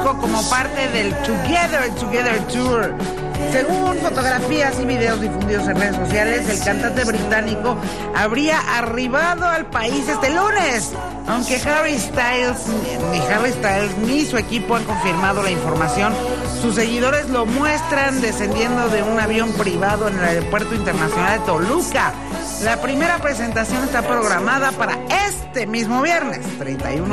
México como parte del Together Tour. Según fotografías y videos difundidos en redes sociales, el cantante británico habría arribado al país este lunes, aunque Harry Styles ni su equipo han confirmado la información. Sus seguidores lo muestran descendiendo de un avión privado en el Aeropuerto Internacional de Toluca. La primera presentación está programada para este mismo viernes, 31